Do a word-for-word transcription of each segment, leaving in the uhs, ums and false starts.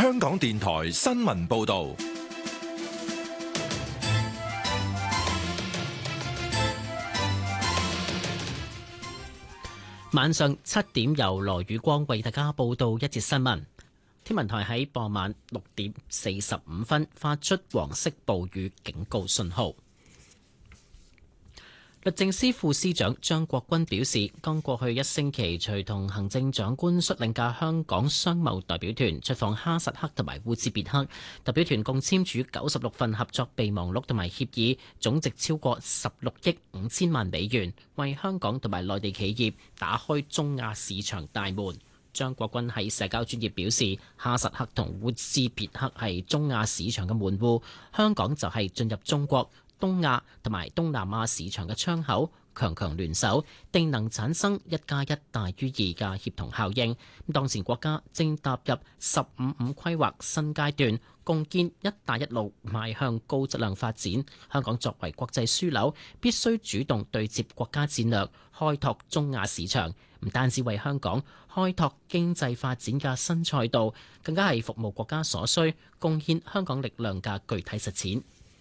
香港電台新聞報道。 晚上七點由羅宇光為大家報道一節新聞。天文台喺傍晚六點四十五分發出黃色暴雨警告信號。律政司副司長張國軍表示，剛過去一星期，隨同行政長官率領嘅香港商貿代表團出訪哈薩克同埋烏茲別克，代表團共簽署九十六份合作備忘錄同埋協議，總值超過十六億五千萬美元，為香港同埋內地企業打開中亞市場大門。張國軍喺社交專頁表示，哈薩克同烏茲別克係中亞市場嘅門戶，香港就係進入中國、東亞同埋東南亞市場嘅窗口，強強聯手，定能產生一加一大於二嘅協同效應。當前國家正踏入十五五規劃新階段，共建一帶一路邁向高質量發展。香港作為國際樞紐，必須主動對接國家戰略，開拓中亞市場，唔單止為香港開拓經濟發展嘅新賽道，更加係服務國家所需，貢獻香港力量嘅具體實踐。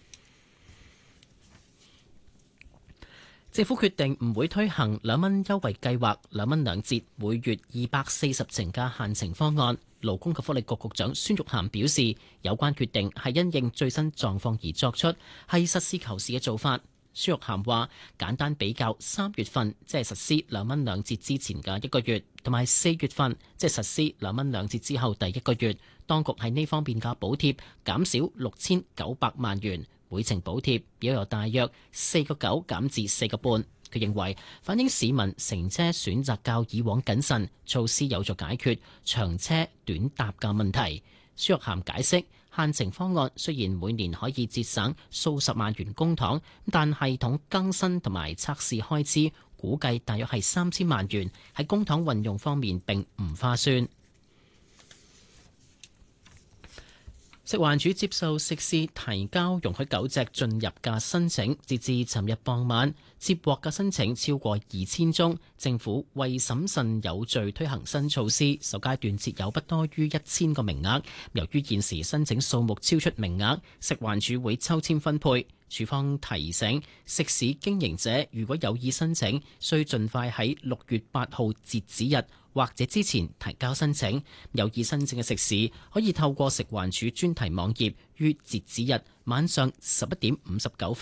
政府決定唔會推行兩蚊優惠計劃，兩蚊兩折，每月二百四十程嘅限程方案。勞工及福利局局長孫玉菡表示，有關決定係因應最新狀況而作出，係實事求是嘅做法。孫玉菡話：簡單比較三月份即係實施兩蚊兩折之前嘅一個月，同埋四月份即係實施兩蚊兩折之後第一個月，當局喺呢方面嘅補貼減少六千九百萬元。每程補貼亦由大約四個九減至四個半。佢認為反映市民乘車選擇較以往謹慎，措施有助解決長車短搭嘅問題。孫玉菡解釋，限程方案雖然每年可以節省數十萬元公帑，但系統更新同埋測試開支估計大約係三千萬元，喺公帑運用方面並唔划算。食環署接受食肆提交容許狗隻進入嘅申請，截至尋日傍晚，接獲嘅申請超過二千宗。政府為審慎有序推行新措施，首階段設有不多於一千個名額。由於現時申請數目超出名額，食環署會抽籤分配。署方提醒食肆經營者，如果有意申請，需盡快喺六月八號截止日或者之前提交申請。有意申請嘅食肆可以透過食環署專題網頁於截止日晚上十一點五十九分